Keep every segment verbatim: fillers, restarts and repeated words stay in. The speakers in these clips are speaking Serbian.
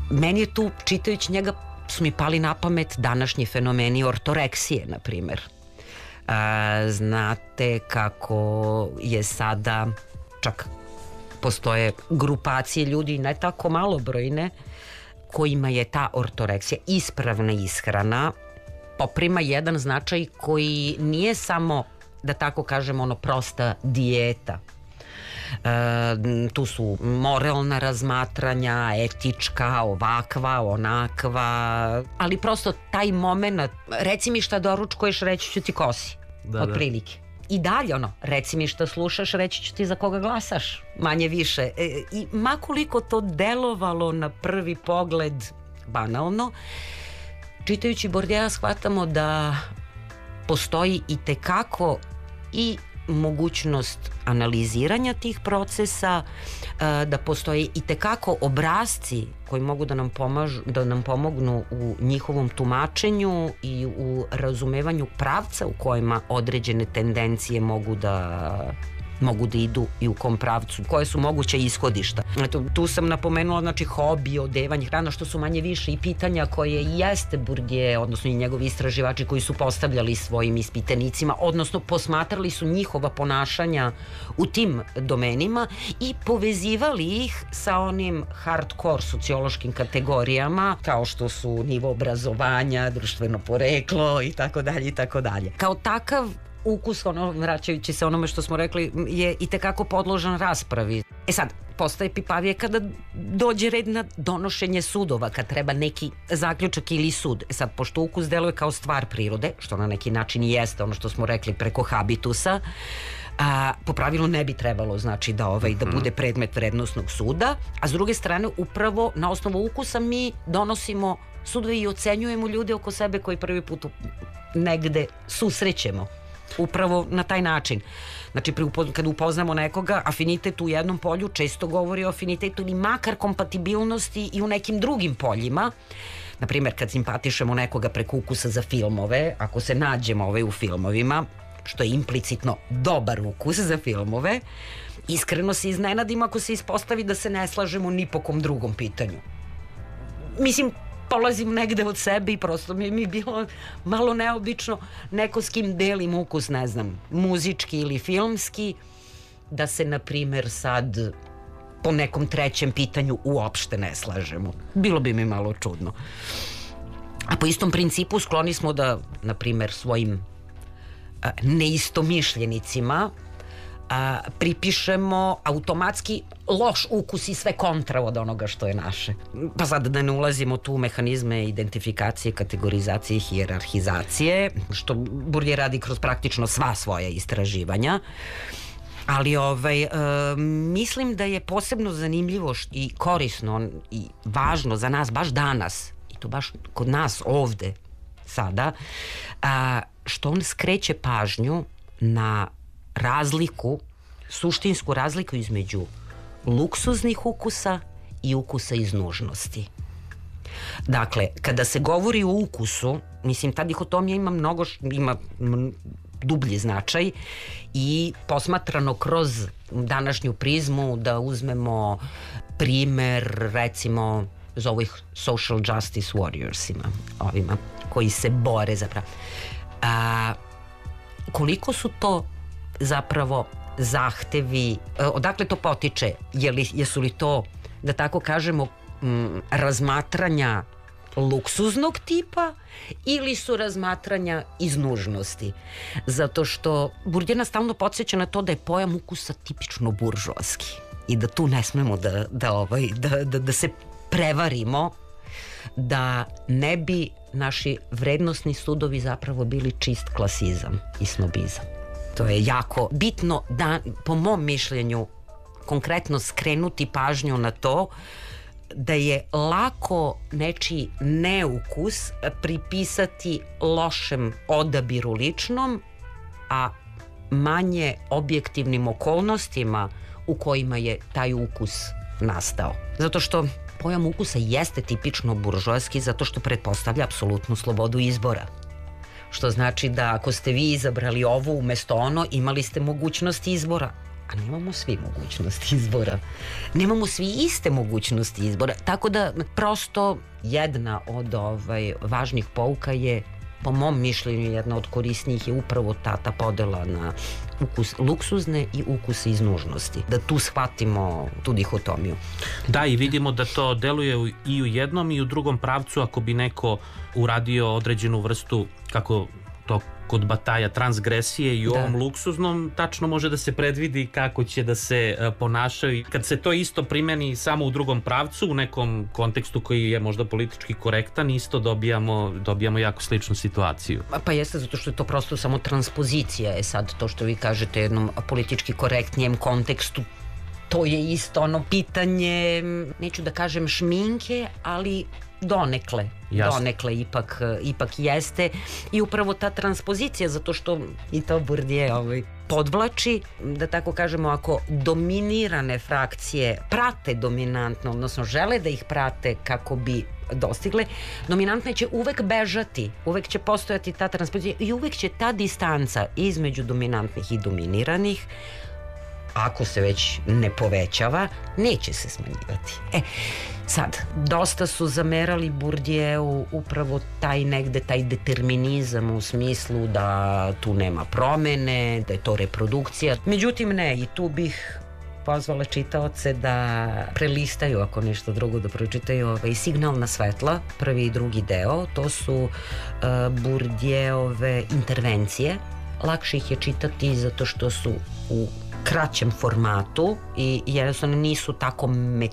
meni je tu, čitajući njega, su mi pali na pamet današnji fenomeni ortoreksije, na primjer. A, znate kako je sada, čak postoje grupacije ljudi, ne tako malobrojne, kojima je ta ortoreksija, ispravna ishrana, poprima jedan značaj koji nije samo, da tako kažemo, ono prosta dijeta. E, tu su moralna razmatranja, etička, ovakva, onakva, ali prosto taj moment, reci mi šta doručkuješ, reći ću ti ko si, da, otprilike. Da. I dalje ono, reci mi šta slušaš, reći ću ti za koga glasaš, manje više. E, I makoliko to delovalo na prvi pogled banalno, čitajući Bourdieu'a shvatamo da postoji i tekako i mogućnost analiziranja tih procesa, da postoje i tekako obrasci koji mogu da nam pomažu, da nam pomognu u njihovom tumačenju i u razumevanju pravca u kojima određene tendencije mogu da mogu da idu i u kom pravcu, koje su moguće ishodišta. Eto, tu sam napomenula, znači, hobi, odevanje, hrana, što su manje više i pitanja koje jeste Bourdieu, odnosno i njegovi istraživači koji su postavljali svojim ispitanicima, odnosno posmatrali su njihova ponašanja u tim domenima i povezivali ih sa onim hardcore sociološkim kategorijama, kao što su nivo obrazovanja, društveno poreklo i tako dalje i tako dalje. Kao takav ukus, ono, vraćajući se onome što smo rekli, je i tekako podložan raspravi. E sad, postaje pipavije kada dođe red na donošenje sudova, kad treba neki zaključak ili sud. E sad, pošto ukus deluje kao stvar prirode, što na neki način i jeste ono što smo rekli preko habitusa, a, po pravilu ne bi trebalo, znači, da, ovaj, da bude predmet vrednosnog suda, a s druge strane, upravo na osnovu ukusa mi donosimo sudove i ocenjujemo ljude oko sebe koji prvi put negde susrećemo. Upravo na taj način. Znači, kad upoznamo nekoga, afinitet u jednom polju često govori o afinitetu ili makar kompatibilnosti i u nekim drugim poljima. Naprimjer, kad simpatišemo nekoga preko ukusa za filmove, ako se nađemo ovaj u filmovima, što je implicitno dobar ukus za filmove, iskreno se iznenadimo ako se ispostavi da se ne slažemo ni po kom drugom pitanju. Mislim, polazim negde od sebe i prosto mi je mi bilo malo neobično neko s kim delim ukus, ne znam, muzički ili filmski, da se, na primjer, sad po nekom trećem pitanju uopšte ne slažemo. Bilo bi mi malo čudno. A po istom principu skloni smo da, na primjer, svojim a, neistomišljenicima a, pripišemo automatski loš ukus i sve kontra od onoga što je naše. Pa sad da ne ulazimo tu u mehanizme identifikacije, kategorizacije i hijerarhizacije, što Bourdieu radi kroz praktično sva svoja istraživanja. Ali ovaj, e, mislim da je posebno zanimljivo i korisno i važno za nas baš danas, i to baš kod nas ovde sada, a, što on skreće pažnju na razliku, suštinsku razliku između luksuznih ukusa i ukusa iz nužnosti. Dakle, kada se govori o ukusu, mislim, ta dihotomija ima mnogo, ima dublji značaj i posmatrano kroz današnju prizmu, da uzmemo primer, recimo, za ovih social justice warriorsima, ovima koji se bore zapravo. A, koliko su to zapravo zahtevi, odakle to potiče? Je li, jesu li to, da tako kažemo, m, razmatranja luksuznog tipa ili su razmatranja iz nužnosti? Zato što Bourdieu nas stalno podsjeća na to da je pojam ukusa tipično buržoaski i da tu ne smemo da, da, ovaj, da, da, da se prevarimo, da ne bi naši vrednosni sudovi zapravo bili čist klasizam i snobizam. To je jako bitno da, po mom mišljenju, konkretno skrenuti pažnju na to da je lako nečiji neukus pripisati lošem odabiru ličnom, a manje objektivnim okolnostima u kojima je taj ukus nastao. Zato što pojam ukusa jeste tipično buržoaski, zato što pretpostavlja apsolutnu slobodu izbora. Što znači da ako ste vi izabrali ovo umesto ono, imali ste mogućnost izbora. a nemamo svi mogućnosti izbora. Nemamo svi iste mogućnosti izbora. Tako da prosto jedna od ovaj, važnih pouka je, po mom mišljenju, jedna od korisnijih je upravo ta, ta podela na ukus luksuzne i ukuse iz nužnosti. Da tu shvatimo tu dihotomiju. Da, i vidimo da to deluje i u jednom i u drugom pravcu. Ako bi neko uradio određenu vrstu, kako to kod bataja, transgresije i u da. ovom luksuznom, tačno može da se predvidi kako će da se uh, ponašaju. Kad se to isto primeni samo u drugom pravcu, u nekom kontekstu koji je možda politički korektan, isto dobijamo, dobijamo jako sličnu situaciju. Pa, pa jeste, zato što je to prosto samo transpozicija. Je sad to što vi kažete jednom politički korektnijem kontekstu, to je isto ono pitanje, neću da kažem šminke, ali donekle, Jasne. donekle ipak, ipak jeste, i upravo ta transpozicija, zato što i to Bourdieu ovaj, podvlači, da tako kažemo, ako dominirane frakcije prate dominantno, odnosno žele da ih prate kako bi dostigle, dominantne će uvek bežati, uvek će postojati ta transpozicija i uvek će ta distanca između dominantnih i dominiranih, ako se već ne povećava, neće se smanjivati. E, sad, dosta su zamerali Bourdieu upravo taj negde, taj determinizam u smislu da tu nema promene, da je to reprodukcija. Međutim, ne, i tu bih pozvala čitaoce da prelistaju, ako nešto drugo da pročitaju, ovaj, Signalna svetla, prvi i drugi deo, to su uh, Bourdieuove intervencije. Lakše ih je čitati zato što su u kraćem formatu i jednostavno nisu tako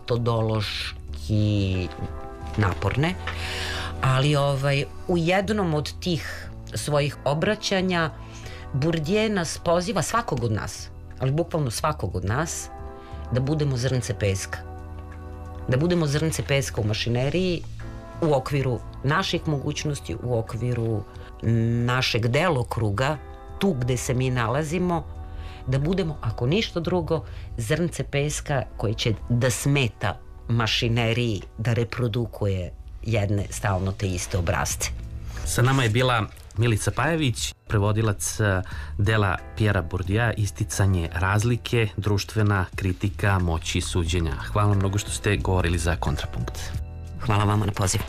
metodološki naporne, ali ovaj, u jednom od tih svojih obraćanja Bourdieu nas poziva, svakog od nas, ali bukvalno svakog od nas, da budemo zrnce peska. Da budemo zrnce peska u mašineriji, u okviru naših mogućnosti, u okviru našeg delokruga, tu gde se mi nalazimo, da budemo, ako ništa drugo, zrnce peska koje će da smeta mašineriji da reprodukuje jedne stalno te iste obrazce. Sa nama je bila Milica Pajević, prevodilac dela Pierrea Bourdieu, Isticanje razlike, društvena kritika moći suđenja. Hvala mnogo što ste govorili za Kontrapunkt. Hvala vama na pozivu.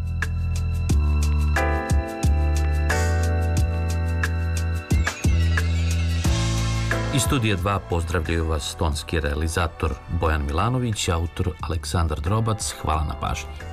Iz Studija dva pozdravljaju vas tonski realizator Bojan Milanović, autor Aleksandar Drobac. Hvala na pažnji.